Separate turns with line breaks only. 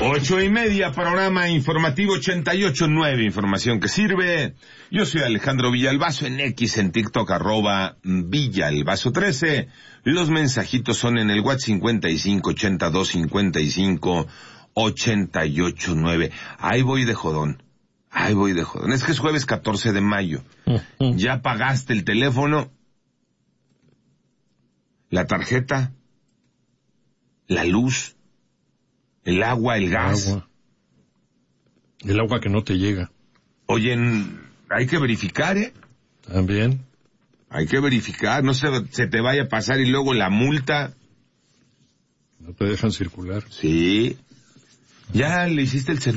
8:30, programa informativo 88.9, información que sirve. Yo soy Alejandro Villalbazo, en X, en TikTok, @Villalbazo13. Los mensajitos son en el WhatsApp 55825588.9. Ahí voy de jodón. Es que es jueves 14 de mayo. ¿Ya pagaste el teléfono? ¿La tarjeta? ¿La luz? ¿El agua, el gas?
El agua que no te llega.
Oye, hay que verificar, ¿eh?
También.
Hay que verificar, no se te vaya a pasar y luego la multa.
No te dejan circular.
Sí. ¿Ya le hiciste el servicio?